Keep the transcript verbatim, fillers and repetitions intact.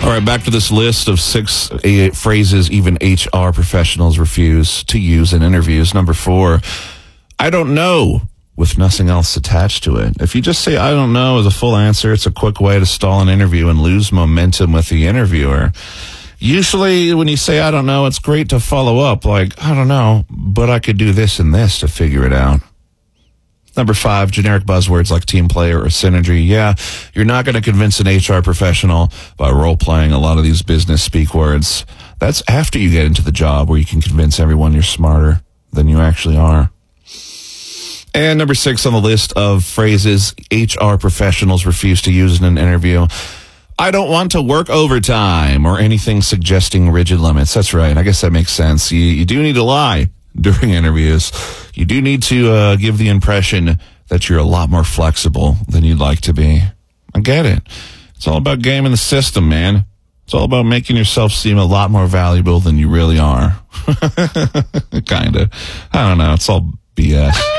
All right, back to this list of six eight phrases even H R professionals refuse to use in interviews. Number four, I don't know, with nothing else attached to it. If you just say, I don't know, as a full answer, it's a quick way to stall an interview and lose momentum with the interviewer. Usually when you say, I don't know, it's great to follow up, like, I don't know, but I could do this and this to figure it out. Number five, generic buzzwords like team player or synergy. Yeah, you're not going to convince an H R professional by role-playing a lot of these business speak words. That's after you get into the job where you can convince everyone you're smarter than you actually are. And number six on the list of phrases H R professionals refuse to use in an interview. I don't want to work overtime or anything suggesting rigid limits. That's right. I guess that makes sense. You, you do need to lie during interviews. You do need to uh, give the impression that you're a lot more flexible than you'd like to be. I get it. It's all about gaming the system, man. It's all about making yourself seem a lot more valuable than you really are. Kind of. I don't know. It's all B S.